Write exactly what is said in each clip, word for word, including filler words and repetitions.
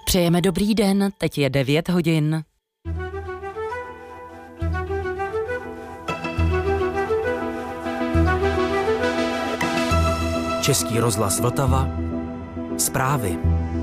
Přejeme dobrý den, teď je devět hodin. Český rozhlas Vltava. Zprávy.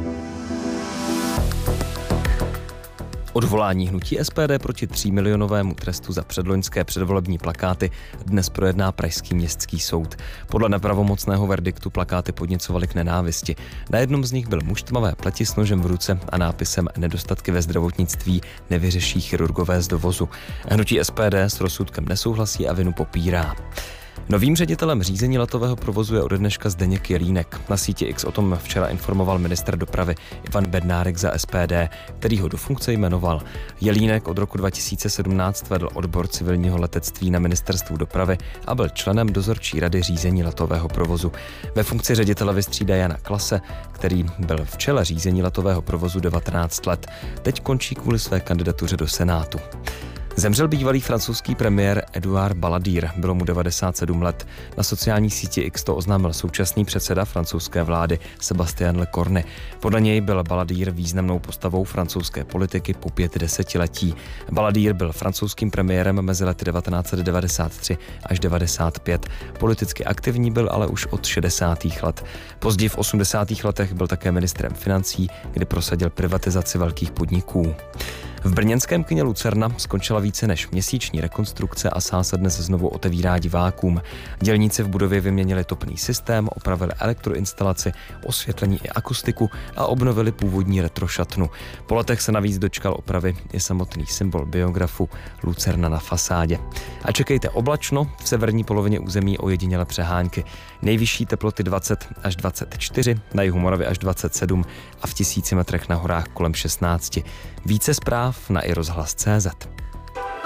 Odvolání hnutí S P D proti třímilionovému trestu za předloňské předvolební plakáty dnes projedná pražský městský soud. Podle nepravomocného verdiktu plakáty podněcovaly k nenávisti. Na jednom z nich byl muž tmavé pleti s nožem v ruce a nápisem Nedostatky ve zdravotnictví nevyřeší chirurgové z dovozu. Hnutí S P D s rozsudkem nesouhlasí a vinu popírá. Novým ředitelem řízení letového provozu je ode dneška Zdeněk Jelínek. Na síti X o tom včera informoval ministr dopravy Ivan Bednárik za S P D, který ho do funkce jmenoval. Jelínek od roku dva tisíce sedmnáct vedl odbor civilního letectví na ministerstvu dopravy a byl členem dozorčí rady řízení letového provozu. Ve funkci ředitele vystřídá Jana Klase, který byl v čele řízení letového provozu devatenáct let. Teď končí kvůli své kandidatuře do Senátu. Zemřel bývalý francouzský premiér Edouard Balladur, bylo mu devadesát sedm let. Na sociální síti X to oznámil současný předseda francouzské vlády Sébastien Lecornu. Podle něj byl Balladur významnou postavou francouzské politiky po pět desetiletí. Balladur byl francouzským premiérem mezi lety devatenáct set devadesát tři až devadesát pět. Politicky aktivní byl ale už od šedesátých let. Později v osmdesátých letech byl také ministrem financí, kdy prosadil privatizaci velkých podniků. V brněnském kině Lucerna skončila více než měsíční rekonstrukce a sál se dnes znovu otevírá divákům. Dělníci v budově vyměnili topný systém, opravili elektroinstalaci, osvětlení i akustiku a obnovili původní retrošatnu. Po letech se navíc dočkal opravy i samotný symbol biografu Lucerna na fasádě. A čekejte oblačno, v severní polovině území ojedinělé přehánky. Nejvyšší teploty dvacet až dvacet čtyři, na jihu Moravy až dvacet sedm a v tisíci metrech na horách kolem šestnáct. Více zpráv na i rozhlas tečka cé zet.